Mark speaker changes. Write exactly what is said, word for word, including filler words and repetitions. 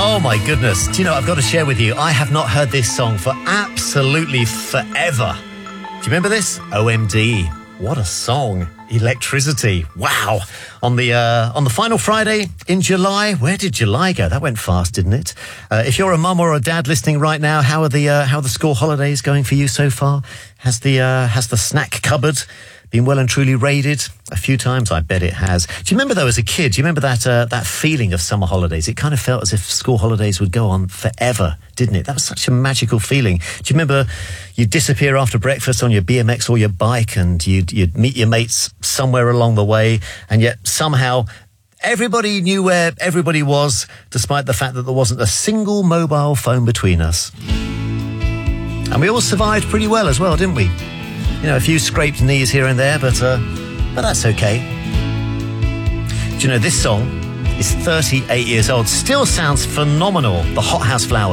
Speaker 1: Oh my goodness. Do you know, I've got to share with you, I have not heard this song for absolutely forever. Do you remember this? O M D. What a song. Electricity. Wow. On the uh, on the final Friday in July. Where did July go? That went fast, didn't it? Uh, if you're a mum or a dad listening right now, how are the uh, how are the school holidays going for you so far? Has the uh, has the snack cupboard been well and truly raided? A few times, I bet it has. Do you remember, though, as a kid, do you remember that uh, that feeling of summer holidays? It kind of felt as if school holidays would go on forever, didn't it? That was such a magical feeling. Do you remember you'd disappear after breakfast on your B M X or your bike, and you'd, you'd meet your mates somewhere along the way, and yet somehow everybody knew where everybody was, despite the fact that there wasn't a single mobile phone between us. And we all survived pretty well as well, didn't we? You know, a few scraped knees here and there, but uh, but that's okay. Do you know, this song is thirty-eight years old, still sounds phenomenal. The Hothouse Flowers.